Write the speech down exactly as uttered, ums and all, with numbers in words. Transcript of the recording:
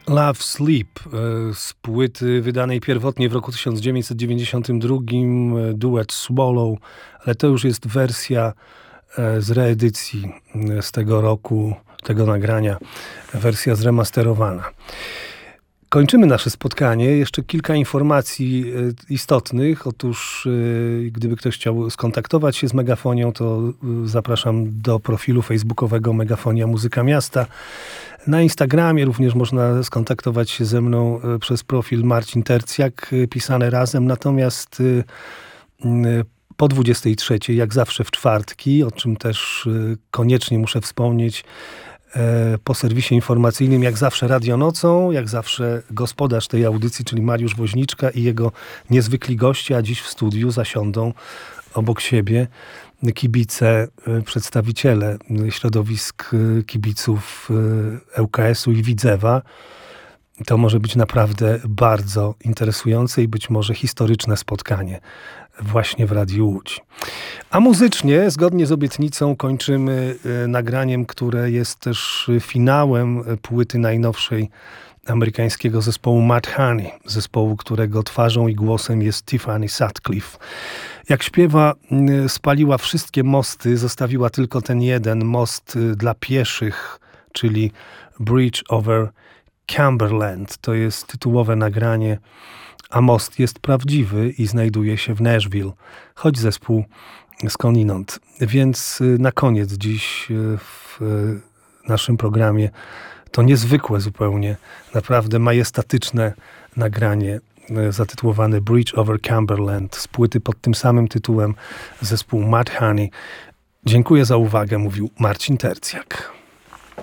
Love Sleep z płyty wydanej pierwotnie w roku tysiąc dziewięćset dziewięćdziesiątym drugim, duet Swallow, ale to już jest wersja z reedycji z tego roku, tego nagrania, wersja zremasterowana. Kończymy nasze spotkanie. Jeszcze kilka informacji istotnych. Otóż gdyby ktoś chciał skontaktować się z Megafonią, to zapraszam do profilu facebookowego Megafonia Muzyka Miasta. Na Instagramie również można skontaktować się ze mną przez profil Marcin Tercjak, pisane razem. Natomiast po dwudziestej trzeciej, jak zawsze w czwartki, o czym też koniecznie muszę wspomnieć, po serwisie informacyjnym, jak zawsze Radio Nocą, jak zawsze gospodarz tej audycji, czyli Mariusz Woźniczka i jego niezwykli goście, a dziś w studiu zasiądą obok siebie kibice, przedstawiciele środowisk kibiców ŁKS-u i Widzewa. To może być naprawdę bardzo interesujące i być może historyczne spotkanie właśnie w Radiu Łódź. A muzycznie, zgodnie z obietnicą, kończymy nagraniem, które jest też finałem płyty najnowszej amerykańskiego zespołu Mudhoney, zespołu, którego twarzą i głosem jest Tiffany Sutcliffe. Jak śpiewa, spaliła wszystkie mosty, zostawiła tylko ten jeden most dla pieszych, czyli Bridge over Cumberland. To jest tytułowe nagranie, a most jest prawdziwy i znajduje się w Nashville, choć zespół skądinąd. Więc na koniec dziś w naszym programie to niezwykłe zupełnie, naprawdę majestatyczne nagranie zatytułowane Bridge over Cumberland z płyty pod tym samym tytułem zespół Mudhoney. Dziękuję za uwagę, mówił Marcin Tercjak.